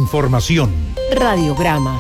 información. Radiograma.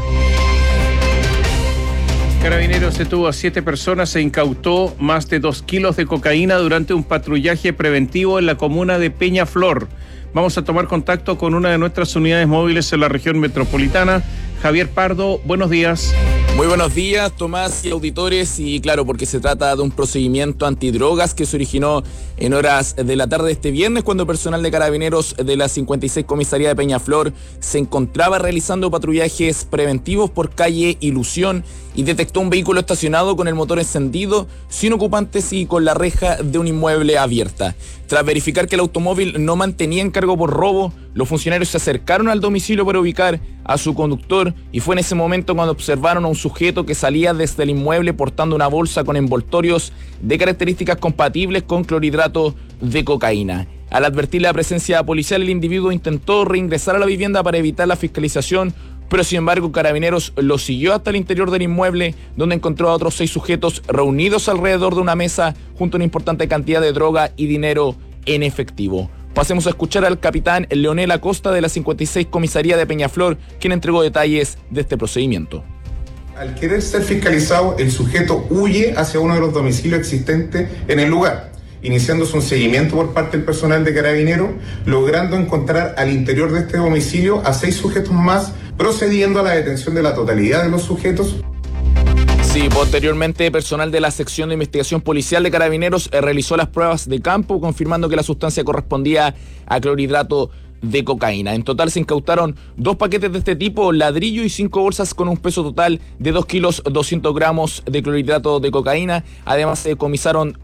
Carabineros detuvo a 7 personas e incautó más de 2 kilos de cocaína durante un patrullaje preventivo en la comuna de Peñaflor. Vamos a tomar contacto con una de nuestras unidades móviles en la región metropolitana. Javier Pardo, buenos días. Muy buenos días, Tomás y auditores, y claro, porque se trata de un procedimiento antidrogas que se originó en horas de la tarde de este viernes, cuando personal de Carabineros de la 56 Comisaría de Peñaflor se encontraba realizando patrullajes preventivos por calle Ilusión y detectó un vehículo estacionado con el motor encendido, sin ocupantes y con la reja de un inmueble abierta. Tras verificar que el automóvil no mantenía encargo por robo, los funcionarios se acercaron al domicilio para ubicar a su conductor, y fue en ese momento cuando observaron a un sujeto que salía desde el inmueble portando una bolsa con envoltorios de características compatibles con clorhidrato de cocaína. Al advertir la presencia policial, el individuo intentó reingresar a la vivienda para evitar la fiscalización, pero sin embargo Carabineros lo siguió hasta el interior del inmueble, donde encontró a otros 6 sujetos reunidos alrededor de una mesa junto a una importante cantidad de droga y dinero en efectivo. Pasemos a escuchar al capitán Leonel Acosta de la 56 Comisaría de Peñaflor, quien entregó detalles de este procedimiento. Al querer ser fiscalizado, el sujeto huye hacia uno de los domicilios existentes en el lugar, iniciándose un seguimiento por parte del personal de Carabineros, logrando encontrar al interior de este domicilio a 6 sujetos más, procediendo a la detención de la totalidad de los sujetos. Sí, posteriormente, personal de la sección de investigación policial de Carabineros realizó las pruebas de campo, confirmando que la sustancia correspondía a clorhidrato de cocaína. En total se incautaron 2 paquetes de este tipo, ladrillo, y 5 bolsas con un peso total de 2 kilos 200 gramos de clorhidrato de cocaína. Además se decomisaron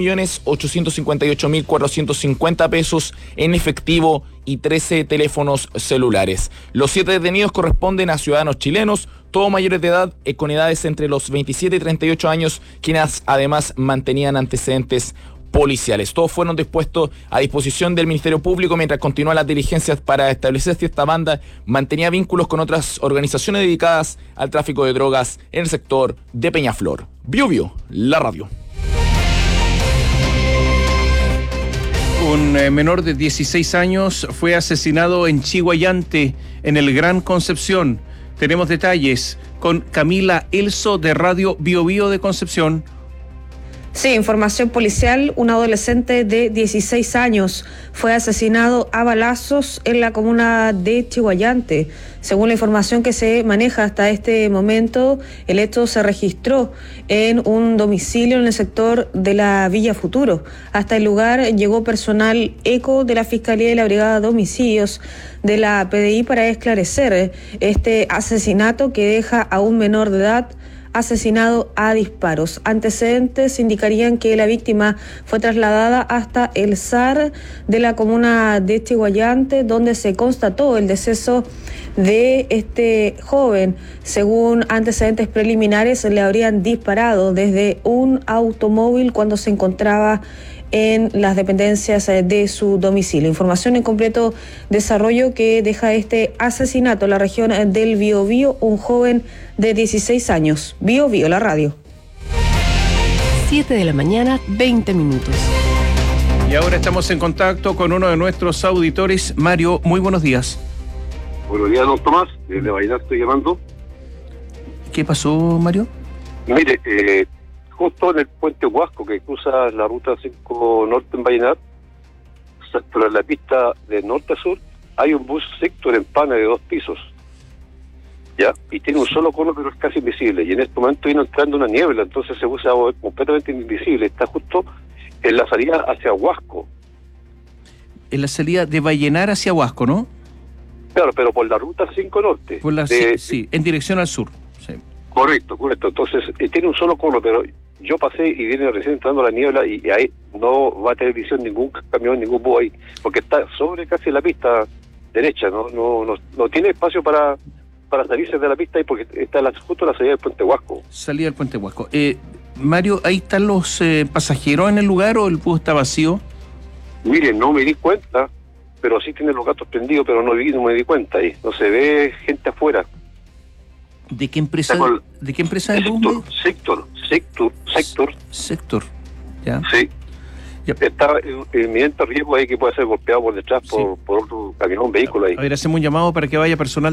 8.858.450 pesos en efectivo y 13 teléfonos celulares. Los 7 detenidos corresponden a ciudadanos chilenos, todos mayores de edad, con edades entre los 27 y 38 años, quienes además mantenían antecedentes policiales. Todos fueron dispuestos a disposición del Ministerio Público mientras continúan las diligencias para establecer si esta banda mantenía vínculos con otras organizaciones dedicadas al tráfico de drogas en el sector de Peñaflor. Biobío, la radio. Un menor de 16 años fue asesinado en Chiguayante, en el Gran Concepción. Tenemos detalles con Camila Elso de Radio Biobío de Concepción. Sí, información policial. Un adolescente de 16 años fue asesinado a balazos en la comuna de Chiguayante. Según la información que se maneja hasta este momento, el hecho se registró en un domicilio en el sector de la Villa Futuro. Hasta el lugar llegó personal ECO de la Fiscalía y la Brigada de Homicidios de la PDI para esclarecer este asesinato que deja a un menor de edad asesinado a disparos. Antecedentes indicarían que la víctima fue trasladada hasta el SAR de la comuna de Chiguayante, donde se constató el deceso de este joven. Según antecedentes preliminares, le habrían disparado desde un automóvil cuando se encontraba en las dependencias de su domicilio. Información en completo desarrollo que deja este asesinato en la región del Biobío, un joven de 16 años. Biobío, la radio. 7 de la mañana, 20 minutos. Y ahora estamos en contacto con uno de nuestros auditores. Mario, muy buenos días. Buenos días, don Tomás. Desde Vallenar estoy llamando. ¿Qué pasó, Mario? Mire, justo en el puente Huasco, que cruza la ruta 5 norte en Vallenar, pero en la pista de norte a sur, hay un bus sector en pana de 2 pisos, ¿ya? Y tiene un solo cono, pero es casi invisible. Y en este momento vino entrando una niebla, entonces ese bus se va a volver completamente invisible. Está justo en la salida hacia Huasco. En la salida de Vallenar hacia Huasco, ¿no? Claro, pero por la ruta 5 norte. Por la, sí, en dirección al sur. Sí. Correcto. Entonces, tiene un solo cono, pero yo pasé y viene recién entrando la niebla y ahí no va a tener visión ningún camión, ningún bus ahí, porque está sobre casi la pista derecha, no tiene espacio para salirse de la pista ahí, porque está justo la salida del puente Huasco. Salida del puente Huasco. Mario, ¿ahí están los pasajeros en el lugar o el bus está vacío? Mire, no me di cuenta, pero sí tiene los gatos prendidos, pero no me di cuenta ahí. No se ve gente afuera. ¿De qué empresa? ¿De qué empresa es el bus? Sector. Sector, ¿ya? Sí. Ya. Está en inminente riesgo ahí que puede ser golpeado por detrás por otro camión, vehículo ahí. A ver, hacemos un llamado para que vaya personal